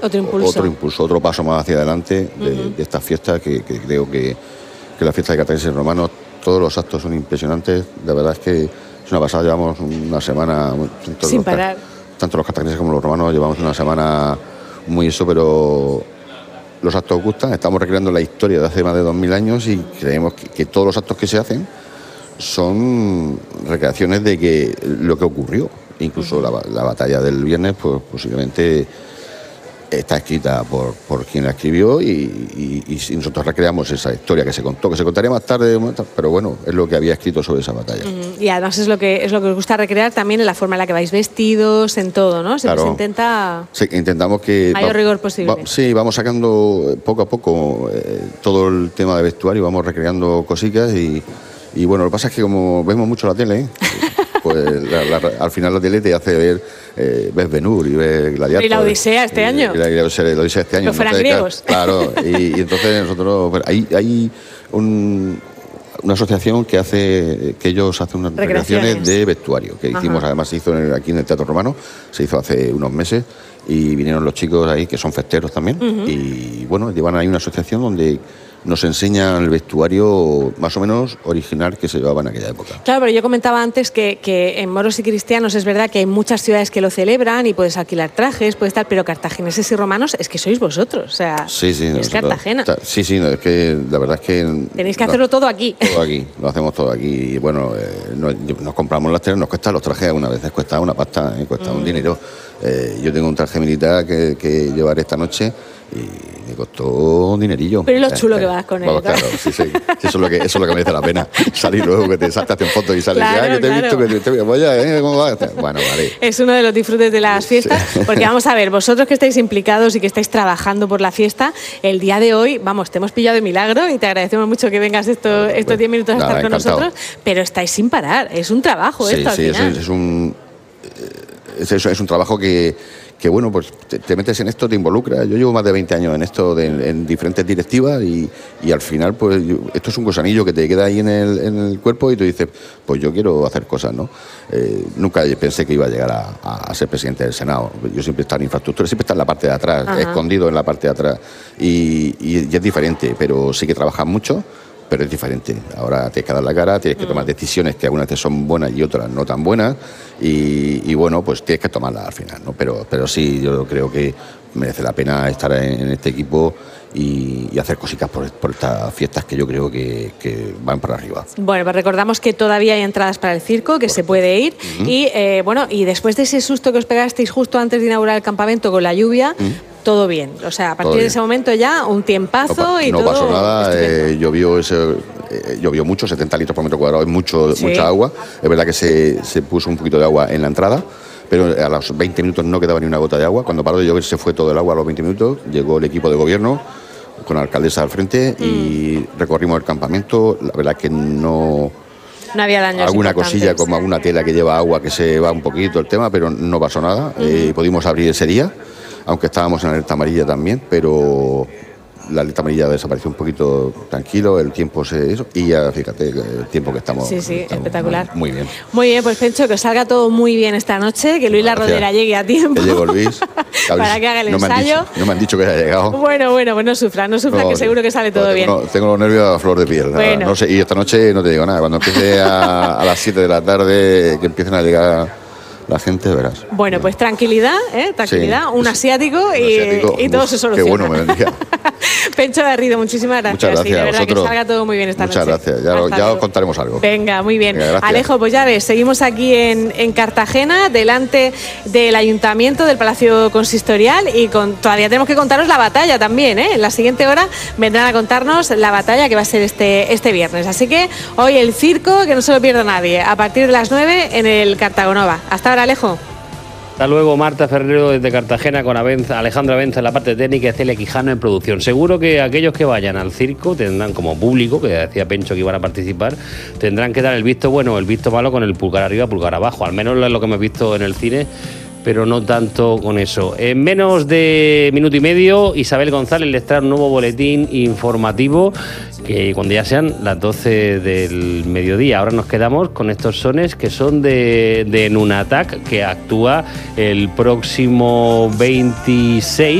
otro impulso, otro paso más hacia adelante de estas fiestas que creo que la fiesta de cartagineses romanos, todos los actos son impresionantes. La verdad es que es una pasada, llevamos una semana sin parar. Tanto los cartagineses como los romanos llevamos una semana muy pero los actos gustan. Estamos recreando la historia de hace más de 2000 años y creemos que todos los actos que se hacen son recreaciones de que lo que ocurrió. Incluso la batalla del viernes, pues posiblemente está escrita por quien la escribió y nosotros recreamos esa historia que se contó, que se contaría más tarde, pero bueno, es lo que había escrito sobre esa batalla. Y además es lo que os gusta recrear también en la forma en la que vais vestidos, en todo, ¿no? Siempre se intenta... Sí, intentamos que... mayor rigor posible. Sí, vamos sacando poco a poco todo el tema de vestuario, vamos recreando cositas y bueno, lo que pasa es que como vemos mucho la tele, pues al final la tele te hace ver ves Ben-Hur y ves Gladiator. Y la Odisea este año. La Odisea este año. No fueran griegos. Claro, y entonces nosotros... Pues, hay una asociación que ellos hacen unas recreaciones de vestuario, que hicimos, además se hizo aquí en el Teatro Romano, se hizo hace unos meses, y vinieron los chicos ahí, que son festeros también, y bueno, llevan ahí una asociación donde nos enseñan el vestuario más o menos original que se llevaba en aquella época. Claro, pero yo comentaba antes que en moros y cristianos es verdad que hay muchas ciudades que lo celebran y puedes alquilar trajes, puedes tal, pero cartagineses y romanos es que sois vosotros, o sea, sí, es Cartagena. Sí, es que la verdad es que... Tenéis que hacerlo todo aquí. Todo aquí, lo hacemos todo aquí. Y bueno, nos compramos las telas, nos cuesta los trajes algunas veces, cuesta una pasta, cuesta un dinero. Yo tengo un traje militar que llevaré esta noche y me costó un dinerillo. Pero es lo chulo que vas con él. Vamos, claro, sí. Eso es lo que merece la pena. Salir luego, que te saltas en fotos y sales. Claro, que te he visto, que te voy a... ¿cómo va? Bueno, vale. Es uno de los disfrutes de las fiestas. Sí. Porque vamos a ver, vosotros que estáis implicados y que estáis trabajando por la fiesta, el día de hoy, vamos, te hemos pillado de milagro y te agradecemos mucho que vengas estos 10 minutos a estar con nosotros, pero estáis sin parar. Es un trabajo esto al final. Es un trabajo que bueno, pues te metes en esto, te involucras. Yo llevo más de 20 años en esto, en diferentes directivas y al final, pues esto es un gusanillo que te queda ahí en el cuerpo y tú dices, pues yo quiero hacer cosas, ¿no? Nunca pensé que iba a llegar a ser presidente del Senado. Yo siempre he estado en infraestructura, siempre he estado en la parte de atrás, escondido en la parte de atrás y es diferente, pero sí que trabajas mucho. Pero es diferente. Ahora tienes que dar la cara, tienes que tomar decisiones que algunas veces son buenas y otras no tan buenas y bueno, pues tienes que tomarlas al final, ¿no? Pero sí, yo creo que merece la pena estar en este equipo y hacer cositas por estas fiestas que yo creo que van para arriba. Bueno, pues recordamos que todavía hay entradas para el circo, que se puede ir y bueno, y después de ese susto que os pegasteis justo antes de inaugurar el campamento con la lluvia, todo bien, o sea, a partir de ese momento ya un tiempazo y todo. No pasó nada, llovió mucho, 70 litros por metro cuadrado, es mucha agua. Es verdad que se puso un poquito de agua en la entrada, pero a los 20 minutos no quedaba ni una gota de agua. Cuando paró de llover se fue todo el agua a los 20 minutos, llegó el equipo de gobierno con la alcaldesa al frente y recorrimos el campamento. La verdad que no había daños. Alguna cosilla como alguna tela que lleva agua que se va un poquito el tema, pero no pasó nada. Pudimos abrir ese día, aunque estábamos en alerta amarilla también, pero la alerta amarilla desapareció un poquito tranquilo, el tiempo y ya fíjate el tiempo que estamos. Sí, espectacular. Muy bien. Muy bien, pues Pencho, que os salga todo muy bien esta noche, que Luis La Rodera llegue a tiempo. Que llegue Luis. Para que haga el ensayo. No me han dicho que haya llegado. Bueno, pues no sufra, que seguro que sale todo bien. Tengo los nervios a flor de piel. Bueno. No sé, y esta noche no te digo nada, cuando empiece a las 7 de la tarde, que empiecen a llegar la gente, verás. Bueno, pues tranquilidad, un asiático y todo se soluciona. Qué bueno me vendría. Pencho Garrido, muchísimas gracias. Muchas gracias y de verdad vosotros. Que salga todo muy bien esta noche. Muchas gracias, ya os contaremos algo. Venga, muy bien. Venga, Alejo, pues ya ves, seguimos aquí en Cartagena, delante del Ayuntamiento, del Palacio Consistorial y todavía tenemos que contaros la batalla también, En la siguiente hora vendrán a contarnos la batalla que va a ser este viernes. Así que hoy el circo, que no se lo pierda nadie, a partir de las 9 en el Cartagonova. Hasta ahora, Alejo. Hasta luego, Marta Ferrero desde Cartagena con Alejandra Abenza en la parte técnica y Celia Quijano en producción. Seguro que aquellos que vayan al circo tendrán como público, que decía Pencho que iban a participar, tendrán que dar el visto bueno o el visto malo con el pulgar arriba, pulgar abajo. Al menos es lo que hemos visto en el cine, pero no tanto con eso. En menos de minuto y medio, Isabel González les trae un nuevo boletín informativo que cuando ya sean las 12 del mediodía. Ahora nos quedamos con estos sones que son de Nunatak, que actúa el próximo 26